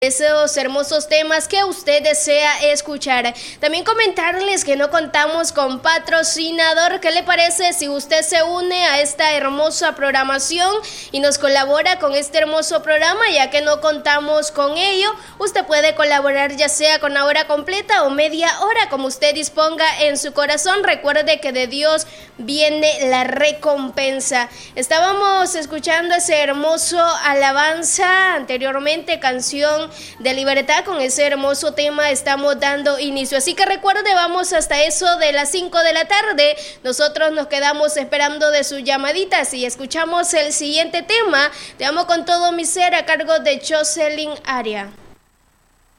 esos hermosos temas que usted desea escuchar. También comentarles que no contamos con patrocinador. ¿Qué le parece si usted se une a esta hermosa programación y nos colabora con este hermoso programa? Ya que no contamos con ello, usted puede colaborar ya sea con la hora completa o media hora, como usted disponga en su corazón. Recuerde que de Dios viene la recompensa. Estábamos escuchando ese hermoso alabanza anteriormente, canción de libertad. Con ese hermoso tema estamos dando inicio, así que recuerde, vamos hasta eso de las 5 de la tarde. Nosotros nos quedamos esperando de sus llamaditas y escuchamos el siguiente tema. Te amo con todo mi ser, a cargo de Jocelyn Aria.